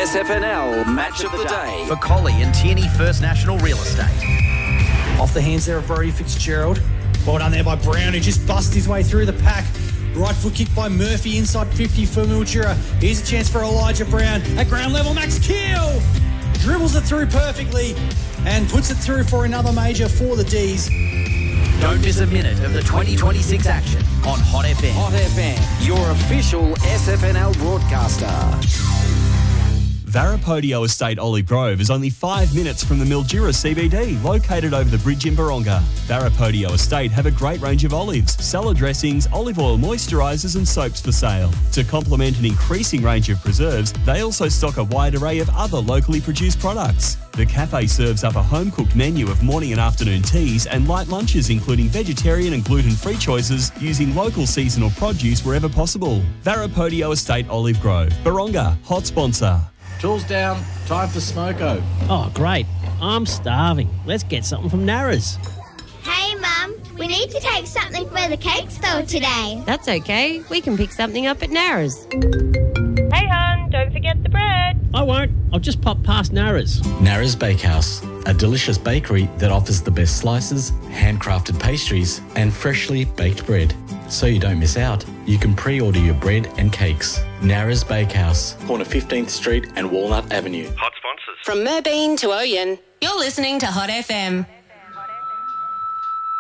SFNL Match of the Day for Collie and Tierney First National Real Estate. Off the hands there of Brody Fitzgerald. Well done there by Brown, who just busted his way through the pack. Right foot kick by Murphy, inside 50 for Mildura. Here's a chance for Elijah Brown. At ground level, Max Keel dribbles it through perfectly and puts it through for another major for the D's. Don't miss a minute of the 2026 action on Hot FM. Hot FM, your official SFNL broadcaster. Varapodio Estate Olive Grove is only 5 minutes from the Mildura CBD, located over the bridge in Baronga. Varapodio Estate have a great range of olives, salad dressings, olive oil moisturisers and soaps for sale. To complement an increasing range of preserves, they also stock a wide array of other locally produced products. The cafe serves up a home-cooked menu of morning and afternoon teas and light lunches, including vegetarian and gluten-free choices, using local seasonal produce wherever possible. Varapodio Estate Olive Grove, Baronga, hot sponsor. Tools down, time for smoko. Oh, great. I'm starving. Let's get something from Narra's. Hey, Mum, we need to take something for the cake store today. That's okay. We can pick something up at Narra's. Hey, hon, don't forget the bread. I won't. I'll just pop past Narra's. Narra's Bakehouse, a delicious bakery that offers the best slices, handcrafted pastries and freshly baked bread. So you don't miss out, you can pre-order your bread and cakes. Narra's Bakehouse, corner 15th Street and Walnut Avenue. Hot sponsors. From Merbeen to Oyen, you're listening to Hot FM.